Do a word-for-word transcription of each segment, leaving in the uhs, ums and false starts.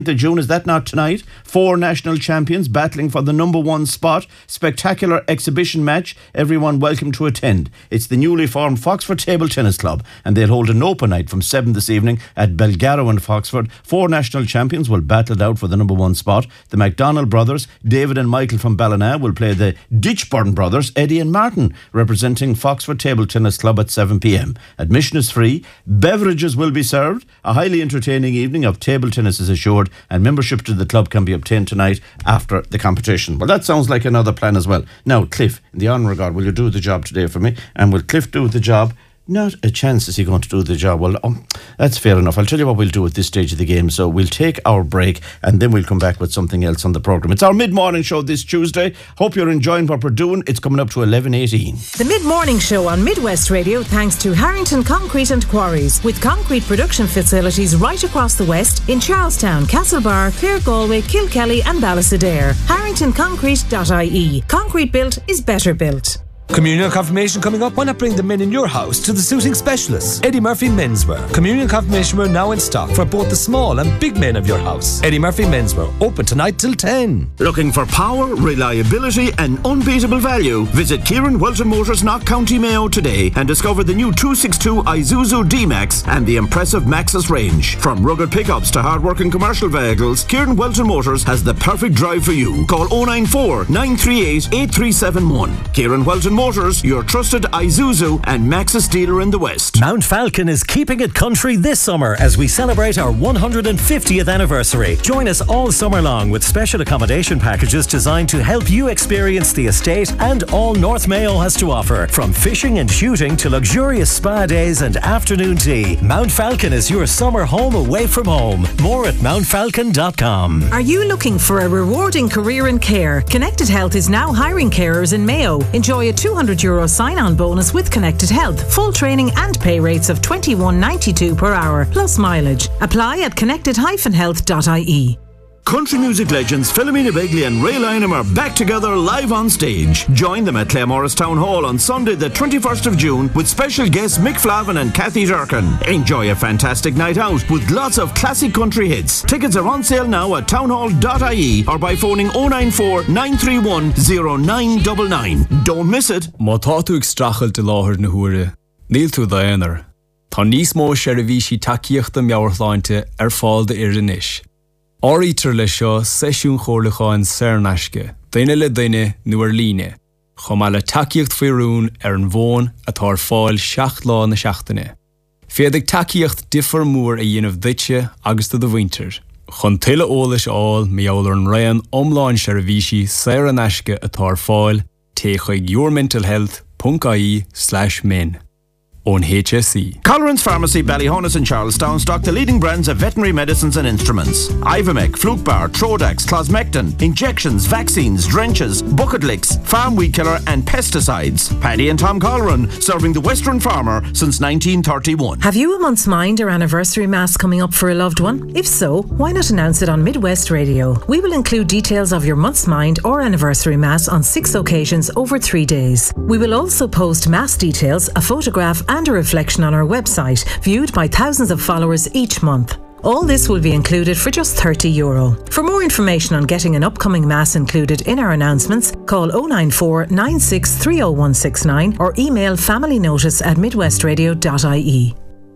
of June, is that not tonight? Four national champions battling for the number one spot. Spectacular exhibition match. Everyone welcome to attend. It's the newly formed Foxford Table Tennis Club, and they'll hold an open night from seven this evening at Belgarrow in Foxford. Four national champions will battle it out for the number one spot. The McDonald brothers, David and Michael from Ballina, will play the Ditchburn brothers, Eddie and Martin, representing Foxford Table Tennis Club at seven p.m. Admission is free. Beverages will be served. A highly entertaining evening of table tennis is assured, and membership to the club can be obtained tonight after the competition. Well, that sounds like another plan as well. Now, Cliff, in the honour of God, will you do the job today for me? And will Cliff do the job? Not a chance is he going to do the job. Well, um, that's fair enough. I'll tell you what we'll do at this stage of the game. So we'll take our break and then we'll come back with something else on the programme. It's our mid-morning show this Tuesday. Hope you're enjoying what we're doing. It's coming up to eleven eighteen. The mid-morning show on Midwest Radio thanks to Harrington Concrete and Quarries, with concrete production facilities right across the west in Charlestown, Castlebar, Clare, Galway, Kilkelly and Ballysadare. harrington concrete dot I E. Concrete built is better built. Communion confirmation coming up. Why not bring the men in your house to the suiting specialists? Eddie Murphy Menswear. Communion confirmation wear now in stock for both the small and big men of your house. Eddie Murphy Menswear, open tonight till ten. Looking for power, reliability and unbeatable value? Visit Kieran Welton Motors, Knock County Mayo today and discover the new two sixty-two Isuzu D-Max and the impressive Maxus range. From rugged pickups to hard-working commercial vehicles, Kieran Welton Motors has the perfect drive for you. Call oh nine four, nine three eight, eight three seven one. Kieran Welton Motors, your trusted Isuzu and Maxus dealer in the West. Mount Falcon is keeping it country this summer as we celebrate our one hundred fiftieth anniversary. Join us all summer long with special accommodation packages designed to help you experience the estate and all North Mayo has to offer. From fishing and shooting to luxurious spa days and afternoon tea, Mount Falcon is your summer home away from home. More at mount falcon dot com. Are you looking for a rewarding career in care? Connected Health is now hiring carers in Mayo. Enjoy a two hundred euro sign-on bonus with Connected Health. Full training and pay rates of twenty-one ninety-two per hour, plus mileage. Apply at connected dash health dot I E. Country music legends Philomena Begley and Ray Lynham are back together live on stage. Join them at Claremorris Town Hall on Sunday the twenty-first of June with special guests Mick Flavin and Kathy Durkin. Enjoy a fantastic night out with lots of classic country hits. Tickets are on sale now at townhall dot I E or by phoning oh nine four, nine three one, oh nine nine nine. Don't miss it. Má tá tú ag strachel de láthir na huaire, níl tú d'aonar. Tá níos mó seirbhísí takeíochta meabhartháinte ar fáil de iris. Árítar le seo seisiún chomhlacháin Saornaisce, daine le daine nuair líne, chomh le takeíocht faoirún ar an bhón atá ar fáil seacht lá na seachtaine. Féadigh takeíocht differ mór a dhéanamh duite agus do bhainter. Chun tuile eolais áil meabhair an raon omláin seirbhísí Saornaisce atá ar fáil té chuig your mental health dot I E slash men. On H S E. Colleran's Pharmacy, Ballyhonus and Charlestown stock the leading brands of veterinary medicines and instruments. Ivomec, Flukebar, Trodax, Closmectin, injections, vaccines, drenches, bucket licks, farm weed killer and pesticides. Paddy and Tom Colleran, serving the Western farmer since nineteen thirty-one. Have you a month's mind or anniversary mass coming up for a loved one? If so, why not announce it on Midwest Radio? We will include details of your month's mind or anniversary mass on six occasions over three days. We will also post mass details, a photograph and a reflection on our website, viewed by thousands of followers each month. All this will be included for just thirty euro. For more information on getting an upcoming mass included in our announcements, call oh nine four, nine six three oh one six nine or email familynotice at midwest radio dot I E.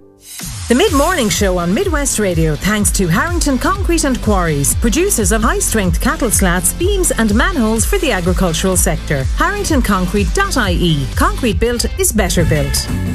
The mid-morning show on Midwest Radio thanks to Harrington Concrete and Quarries, producers of high-strength cattle slats, beams and manholes for the agricultural sector. harrington concrete dot I E. Concrete built is better built.